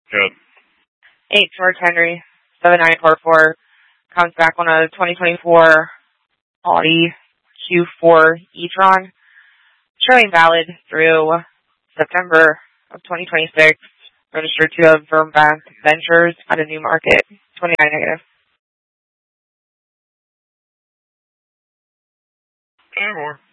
Good. 8 George Henry, 7944, comes back on a 2024 Audi Q4 e-tron, showing valid through September of 2026, registered to a Vermbank Ventures at a new market, 29 negative. Okay, more.